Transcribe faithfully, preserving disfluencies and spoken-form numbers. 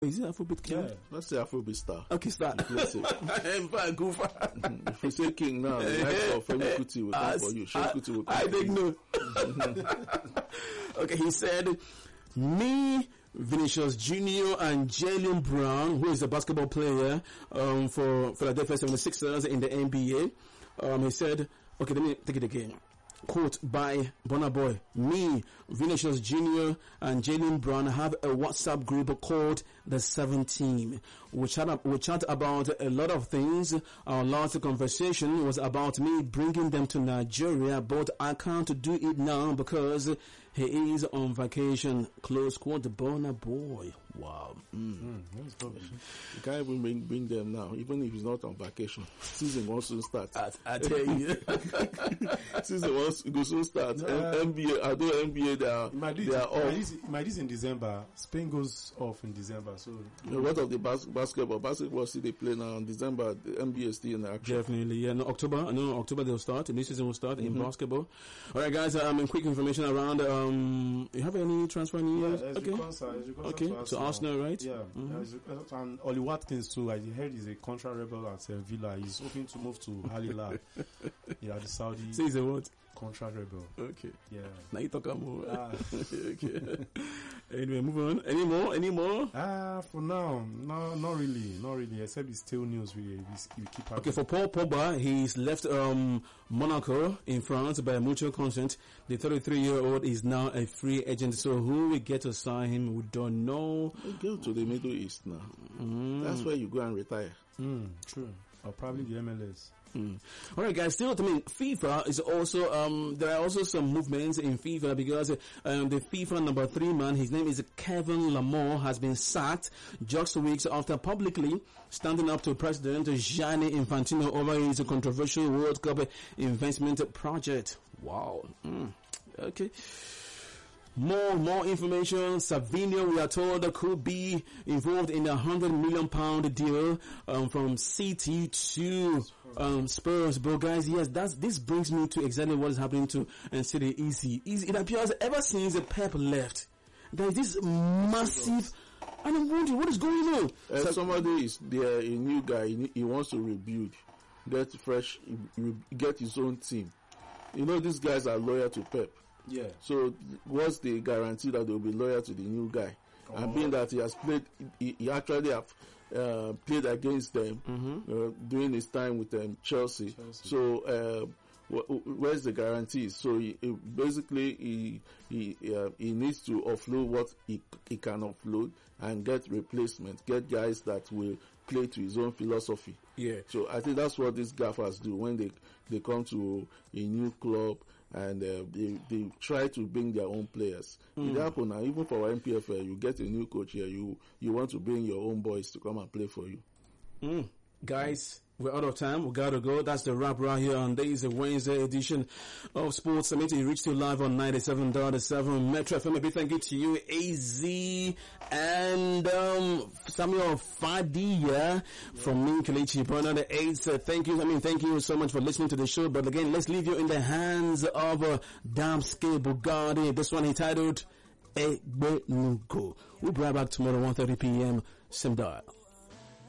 Is it Afrobeat king? Yeah, let's say Afrobeat star. Okay, start. Let's say. In fact, go far. If you say king now, the likes of Femi Kuti will come for you. Seun Kuti will come I for didn't you. know. Okay, he said, me, Vinicius Junior and Jaylen Brown, who is a basketball player um, for Philadelphia seventy-sixers in the N B A, um, he said, okay, let me take it again. Quote by Burna Boy, me, Vinicius Junior and Jaylen Brown have a WhatsApp group called the Seven Team. We chat, we chat about a lot of things. Our last conversation was about me bringing them to Nigeria, but I can't do it now because he is on vacation. Close quote, Burna Boy. Wow. Mm. Mm, you can't even bring, bring them now, even if he's not on vacation. Season wants to start. I, I tell you. Season wants to soon start. No, M- N B A, although N B A, they are, they are off. My this in December. Spain goes off in December. So, you know, what of the bas- basketball? Basketball still they play now in December. The N B A is still in action. Definitely, yeah. No, October, I know October they'll start. The new season will start mm-hmm. in basketball. All right, guys. Um, quick information around. Um, you have any transfer news? Yeah, okay. Concert, okay. To Arsenal, Arsenal, right? Yeah. Mm-hmm. And Oli Watkins too. I heard he's a contract rebel at uh, Villa. He's hoping to move to Al Hilal. Yeah, the Saudi. Say he's a what? Contract rebel. Okay. Yeah. Now you talk more. Ah. Okay. Anyway, move on. Any more? Any more? Ah, uh, for now, no, not really, not really. Except it's still news. We we, we keep. Having. Okay, for Paul Pogba, he's left um Monaco in France by mutual consent. The thirty-three-year-old is now a free agent. So who will get to sign him? We don't know. We go to the Middle East now. Mm. That's where you go and retire. Mm, true. Or probably the M L S. Mm. All right, guys. Still, I mean, FIFA is also um. There are also some movements in FIFA because um the FIFA number three man, his name is Kevin Lamore, has been sacked just weeks after publicly standing up to President Gianni Infantino over his controversial World Cup investment project. Wow. Mm. Okay. More, more information. Savinio, we are told, could be involved in a hundred million pound deal, um, from City to, um, Spurs. But guys, yes, that's, this brings me to exactly what is happening to uh, City. Easy, easy. It appears ever since Pep left, there is this massive, and I'm wondering what is going on. Uh, so, somebody is there, a new guy, he wants to rebuild, get fresh, get his own team. You know, these guys are loyal to Pep. Yeah. So what's the guarantee that they'll be loyal to the new guy? Oh. And being that he has played, he, he actually have uh, played against them mm-hmm. uh, during his time with um, Chelsea. Chelsea. So uh, wh- where's the guarantees? So he, he basically he he uh, he needs to offload what he he can offload and get replacement, get guys that will play to his own philosophy. Yeah. So I think that's what these gaffers do when they they come to a new club. And uh, they they try to bring their own players. Mm. It happen now. Even for our M P F L, you get a new coach here. You you want to bring your own boys to come and play for you. Mm. Guys, we're out of time. We gotta go. That's the wrap right here on this Wednesday edition of Sports Summit. You reached you live on ninety-seven point seven Metro F M. A big thank you to you, A Z and um Samuel Fadia from me, Kelechi Burner the eighth. Uh, thank you. I mean, thank you so much for listening to the show. But again, let's leave you in the hands of uh, Damske Bugatti. This one he titled Egbe Nuko. We'll be right back tomorrow, one thirty p.m. Same dial.